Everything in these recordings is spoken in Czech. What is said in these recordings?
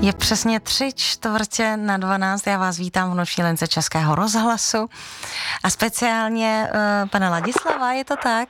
Je přesně 3:45. Já vás vítám v noční lince Českého rozhlasu a speciálně pana Ladislava, je to tak?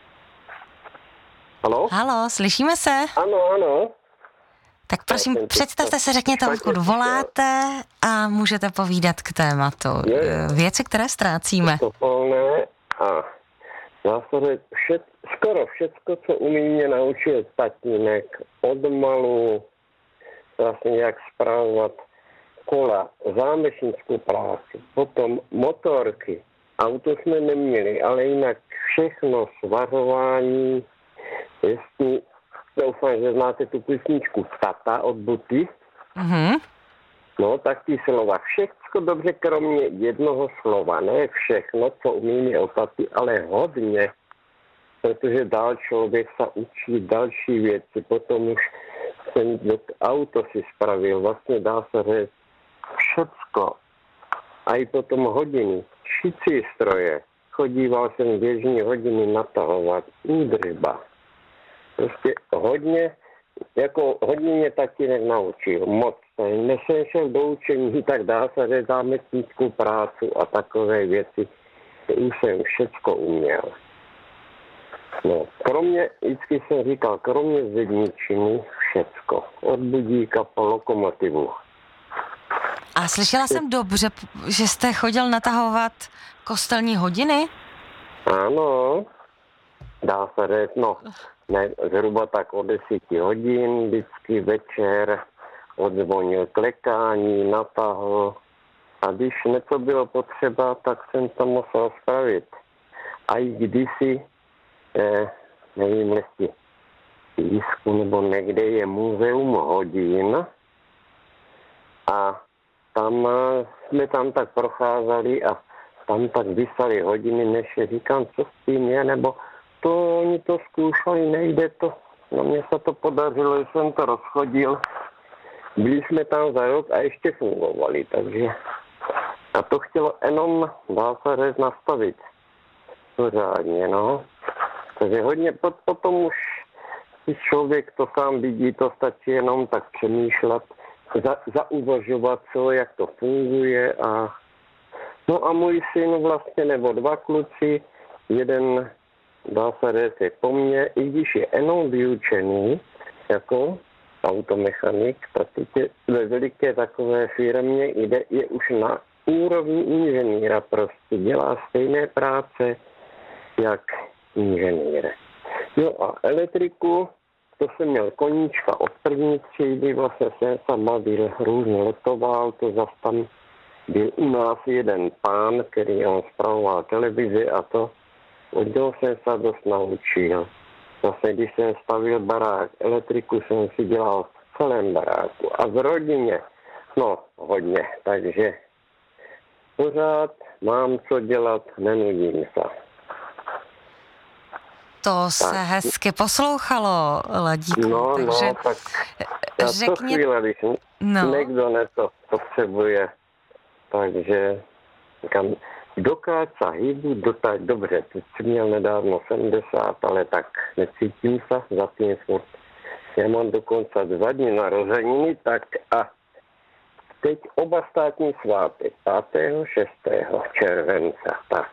Haló? Haló, slyšíme se? Ano. Tak prosím, představte se, řekněte, odkud voláte a můžete povídat k tématu. Věci, které ztrácíme. Topolné a zásady skoro všecko, co umí mě naučil tatínek od malu, vlastně jak správovat kola, zámečnickou práci, potom motorky, auto jsme neměli, ale jinak všechno, svařování, jestli, doufám, že znáte tu písničku Tata od Buty. Mhm. No, tak ty slova. Všechno dobře, kromě jednoho slova. Ne všechno, co umí o taty, ale hodně. Protože dál člověk se učí další věci. Potom už jsem auto si spravil. Vlastně dá se říct všecko. A i potom hodiny. Šicí stroje. Chodíval jsem běžně hodiny natahovat. Údržba. Prostě hodně mě tatínek naučil, moc. Než jsem šel do učení, tak dá se říct zámečnickou práci a takové věci. Už jsem všecko uměl. No, vždycky jsem říkal, kromě zedničiny všecko. Od budíka po lokomotivu. A slyšela jsem dobře, že jste chodil natahovat kostelní hodiny? Ano, dá se říct, ne, zhruba tak od 10 hodin, vždycky večer odzvonil klekání, natahl a když něco bylo potřeba, tak jsem to musel spravit. A i kdysi, nevím, jestli v Jisku nebo někde je muzeum hodin a tam jsme tam tak procházeli a tam tak vysali hodiny, než říkám, co s tím je, nebo to oni to zkoušeli, nejde to. No mně se to podařilo, že jsem to rozchodil. Byli jsme tam za rok a ještě fungovali, takže a to chtělo jenom, dá se říct, nastavit pořádně, no. Takže hodně, potom už když člověk to sám vidí, to stačí jenom tak přemýšlet, zauvažovat, jak to funguje a no a můj syn vlastně, nebo 2 kluci, jeden dá se říct je po mně, i když je jenom vyučený jako automechanik, tak je ve veliké takové firmě, je už na úrovni inženýra, prostě dělá stejné práce jak inženýr. Jo a elektriku, to jsem měl koníčka od první třídy, vlastně jsem se bavil, různě letoval, to zase tam byl u nás jeden pán, který on spravoval televizi a to od něho jsem se dost naučil. Zase, když jsem stavil barák, elektriku jsem si dělal v celém baráku a v rodině, no hodně, takže pořád mám co dělat, nenudím se. To se hezky poslouchalo, Ladíku, takže tak to chvíle, když někdo něco potřebuje, takže říkám, dokud se hýbu, dotáť dobře. Teď jsem měl nedávno 70, ale tak necítím se za tím furt. Já mám dokonce 2 dny narozeniny, tak a teď oba státní svátek, 5. 6. července, tak.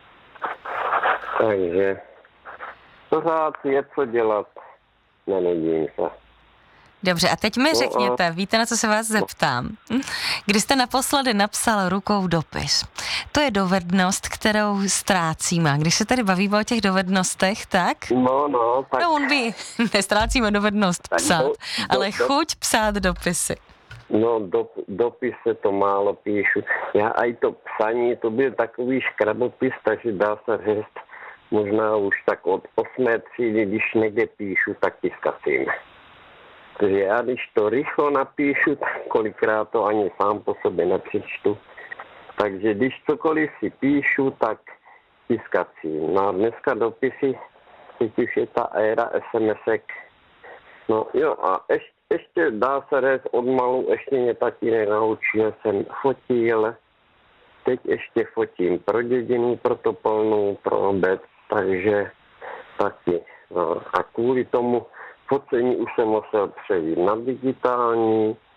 Takže pořád je co dělat, nenudím se. Dobře, a teď mi řekněte, víte, na co se vás zeptám? Kdy jste naposledy napsal rukou dopis? To je dovednost, kterou ztrácíme. A když se tady bavíme o těch dovednostech, tak? Tak. No, nestrácíme dovednost psát, ale chuť psát dopisy. No, dopisy to málo píšu. Já i to psaní, to byl takový škrabopis, takže dá se říct, možná už tak od 8. třídy, když někde píšu, tak tiskacím. Takže já, když to rychle napíšu, tak kolikrát to ani sám po sobě nepřečtu. Takže když cokoliv si píšu, tak tiskacím. No a dneska dopisy, teď už je ta éra SMS-ek. No jo a ještě dá se říct od malu, ještě mě tatínek naučil, jsem fotil. Teď ještě fotím pro dědinu, pro Topolnou, pro obec, takže taky. No, a kvůli tomu focení už jsem musel přejít na digitální,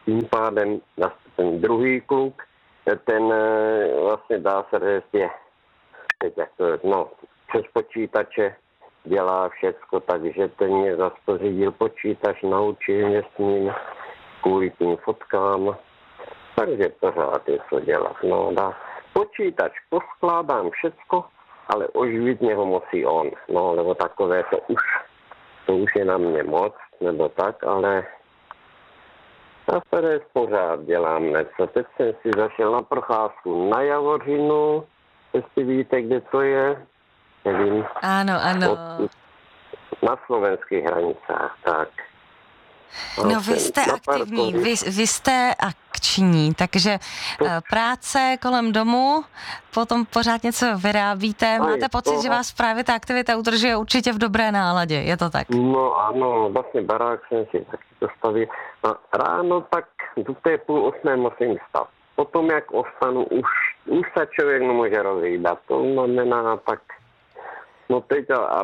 tím pádem ten druhý kluk, ten vlastně dá se říct, je teď jak to, přes počítače dělá všecko, takže ten mě zase pořídil počítač, naučil mě s ním kvůli tím fotkám, takže pořád je co dělat. No, dá počítač, poskládám všecko, ale oživit mě ho musí on, no, nebo takové to už je na mě moc, nebo tak, ale já tady pořád dělám něco. Teď jsem si zašel na procházku na Javořinu, jestli víte, kde to je, nevím. Ano. Na slovenských hranicách, tak. No vy jste aktivní, vy jste akční, takže práce kolem domu, potom pořád něco vyrábíte, máte pocit, že vás právě ta aktivita udržuje určitě v dobré náladě, je to tak? No ano, vlastně barák jsem si taky postavil. A ráno tak do té 7:30 musím vstat. Potom jak ostanu, už se člověk nemůže rozhýbat, to znamená tak, no teď a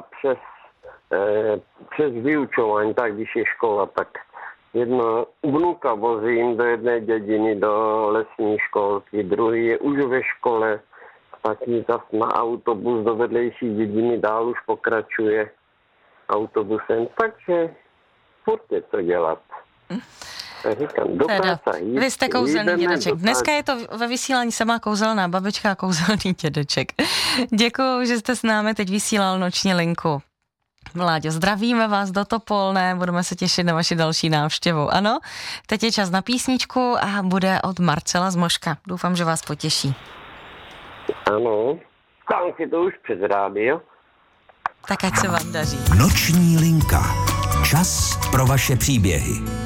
přes vyučování, tak když je škola, tak jedno vnuka vozím do jedné dědiny, do lesní školky, druhý je už ve škole, ostatní zase na autobus do vedlejší dědiny, dál už pokračuje autobusem, takže furt je co dělat. Říkám, vy jste kouzelný dědeček. Dneska je to ve vysílání sama kouzelná babička a kouzelný dědeček. Děkuju, že jste s námi teď vysílal noční linku. Vláďo, zdravíme vás do Topolné, budeme se těšit na vaši další návštěvu. Ano, teď je čas na písničku a bude od Marcela z Moška. Doufám, že vás potěší. Ano, tam si to už přes rádio. Tak ať se vám daří. Noční linka. Čas pro vaše příběhy.